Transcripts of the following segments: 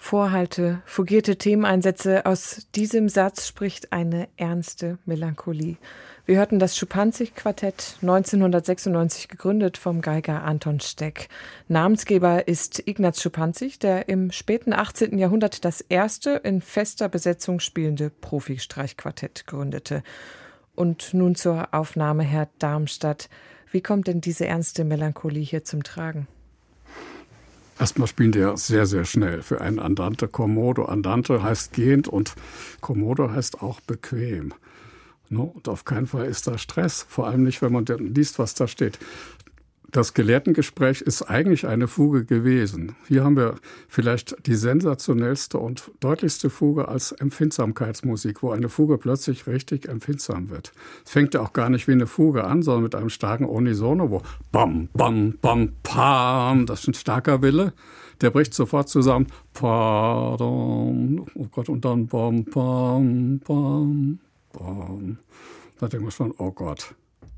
Vorhalte, fungierte Themeneinsätze, aus diesem Satz spricht eine ernste Melancholie. Wir hörten das Schuppanzig-Quartett, 1996 gegründet vom Geiger Anton Steck. Namensgeber ist Ignaz Schuppanzig, der im späten 18. Jahrhundert das erste in fester Besetzung spielende Profi-Streichquartett gründete. Und nun zur Aufnahme, Herr Darmstadt. Wie kommt denn diese ernste Melancholie hier zum Tragen? Erstmal spielen die ja sehr, sehr schnell für einen Andante Commodo. Andante heißt gehend und Commodo heißt auch bequem. Und auf keinen Fall ist da Stress, vor allem nicht, wenn man liest, was da steht. Das Gelehrtengespräch ist eigentlich eine Fuge gewesen. Hier haben wir vielleicht die sensationellste und deutlichste Fuge als Empfindsamkeitsmusik, wo eine Fuge plötzlich richtig empfindsam wird. Es fängt ja auch gar nicht wie eine Fuge an, sondern mit einem starken Unisono, wo bam, bam, bam, pam, das ist ein starker Wille. Der bricht sofort zusammen. Pardon, oh Gott, und dann bam, bam, bam, bam. Da denkt man schon, oh Gott.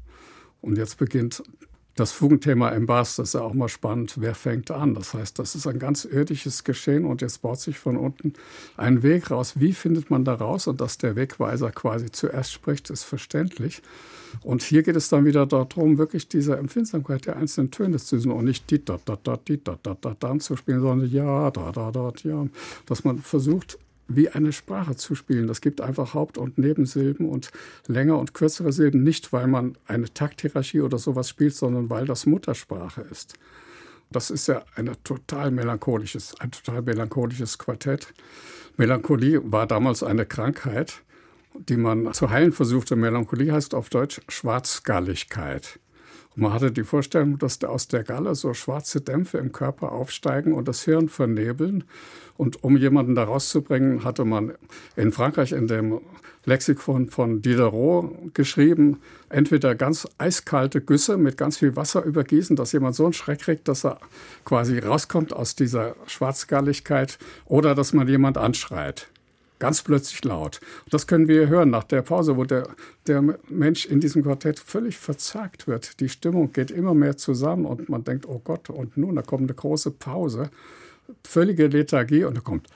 Und jetzt beginnt das Fugenthema im Bass, das ist ja auch mal spannend. Wer fängt an? Das heißt, das ist ein ganz irdisches Geschehen und jetzt baut sich von unten ein Weg raus. Wie findet man da raus? Und dass der Wegweiser quasi zuerst spricht, ist verständlich. Und hier geht es dann wieder darum, wirklich diese Empfindsamkeit der einzelnen Töne zu suchen und nicht die da da da die da da da da zu spielen, sondern ja da da da ja. Dass man versucht, wie eine Sprache zu spielen. Das gibt einfach Haupt- und Nebensilben und länger und kürzere Silben, nicht weil man eine Takthierarchie oder sowas spielt, sondern weil das Muttersprache ist. Das ist ja ein total melancholisches Quartett. Melancholie war damals eine Krankheit, die man zu heilen versuchte. Melancholie heißt auf Deutsch Schwarzgalligkeit. Man hatte die Vorstellung, dass aus der Galle so schwarze Dämpfe im Körper aufsteigen und das Hirn vernebeln. Und um jemanden da rauszubringen, hatte man in Frankreich in dem Lexikon von Diderot geschrieben, entweder ganz eiskalte Güsse mit ganz viel Wasser übergießen, dass jemand so einen Schreck kriegt, dass er quasi rauskommt aus dieser Schwarzgalligkeit, oder dass man jemand anschreit. Ganz plötzlich laut. Das können wir hören nach der Pause, wo der Mensch in diesem Quartett völlig verzagt wird. Die Stimmung geht immer mehr zusammen und man denkt, oh Gott, und nun, da kommt eine große Pause. Völlige Lethargie und da kommt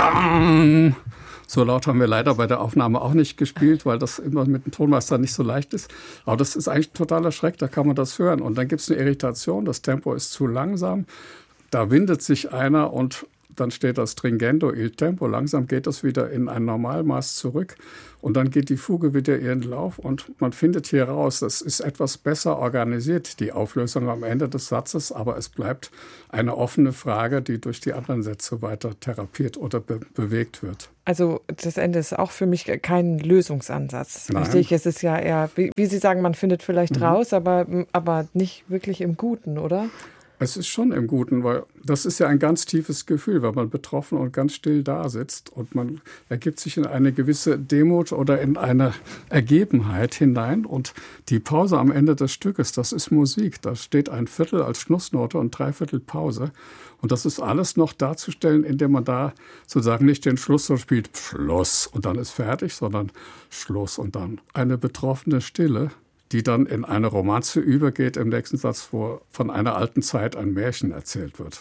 Tadam! So laut haben wir leider bei der Aufnahme auch nicht gespielt, weil das immer mit dem Tonmeister nicht so leicht ist. Aber das ist eigentlich ein totaler Schreck, da kann man das hören. Und dann gibt es eine Irritation, das Tempo ist zu langsam. Da windet sich einer und dann steht das Stringendo, il tempo, langsam geht das wieder in ein Normalmaß zurück und dann geht die Fuge wieder ihren Lauf und man findet hier raus, das ist etwas besser organisiert, die Auflösung am Ende des Satzes, aber es bleibt eine offene Frage, die durch die anderen Sätze weiter therapiert oder bewegt wird. Also das Ende ist auch für mich kein Lösungsansatz. Nein. Richtig, es ist ja eher, wie Sie sagen, man findet vielleicht raus, aber nicht wirklich im Guten, oder? Es ist schon im Guten, weil das ist ja ein ganz tiefes Gefühl, weil man betroffen und ganz still da sitzt und man ergibt sich in eine gewisse Demut oder in eine Ergebenheit hinein. Und die Pause am Ende des Stückes, das ist Musik. Da steht ein Viertel als Schlussnote und 3/4 Pause. Und das ist alles noch darzustellen, indem man da sozusagen nicht den Schluss so spielt, Schluss und dann ist fertig, sondern Schluss und dann eine betroffene Stille, die dann in eine Romanze übergeht im nächsten Satz, wo von einer alten Zeit ein Märchen erzählt wird.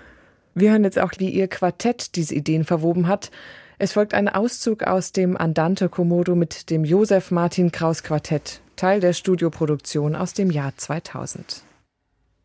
Wir hören jetzt auch, wie Ihr Quartett diese Ideen verwoben hat. Es folgt ein Auszug aus dem Andante Commodo mit dem Josef Martin Kraus Quartett, Teil der Studioproduktion aus dem Jahr 2000.